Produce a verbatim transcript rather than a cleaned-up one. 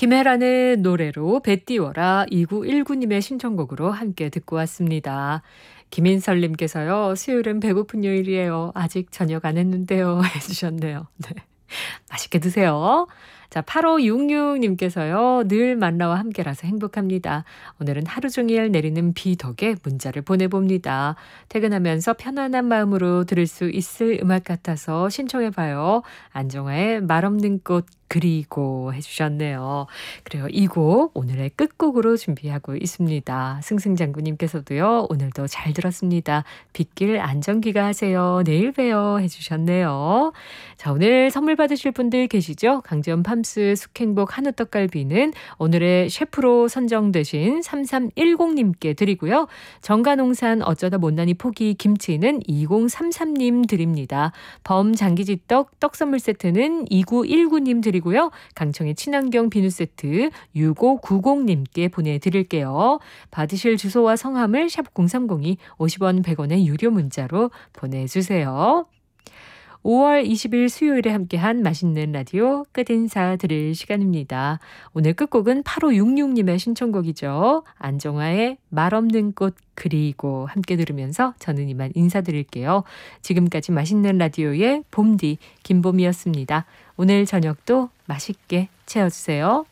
김혜란의 노래로 배 띄워라 이구일구님의 신청곡으로 함께 듣고 왔습니다. 김인설님께서요. 수요일은 배고픈 요일이에요. 아직 저녁 안 했는데요. 해주셨네요. 네. 맛있게 드세요. 자, 팔오육육님께서요. 늘 만나와 함께라서 행복합니다. 오늘은 하루 종일 내리는 비 덕에 문자를 보내봅니다. 퇴근하면서 편안한 마음으로 들을 수 있을 음악 같아서 신청해봐요. 안정화의 말 없는 꽃 그리고 해주셨네요. 그래요. 이 곡 오늘의 끝곡으로 준비하고 있습니다. 승승장구님께서도요. 오늘도 잘 들었습니다. 빗길 안전기가 하세요. 내일 봬요 해주셨네요. 자, 오늘 선물 받으실 분들 계시죠? 강지연 팜스 숙행복 한우 떡갈비는 오늘의 셰프로 선정되신 삼삼일공님께 드리고요. 정가농산 어쩌다 못난이 포기 김치는 이공삼삼님 드립니다. 범장기지떡 떡 선물 세트는 이구일구님 드리고요. 강청의 친환경 비누 세트 육오구공님께 보내드릴게요. 받으실 주소와 성함을 샵 공삼공이 오십 원 백 원의 유료 문자로 보내주세요. 오월 이십일 수요일에 함께한 맛있는 라디오 끝인사 드릴 시간입니다. 오늘 끝곡은 팔오육육님의 신청곡이죠. 안정화의 말 없는 꽃 그리고 함께 들으면서 저는 이만 인사드릴게요. 지금까지 맛있는 라디오의 봄디 김봄이었습니다. 오늘 저녁도 맛있게 채워주세요.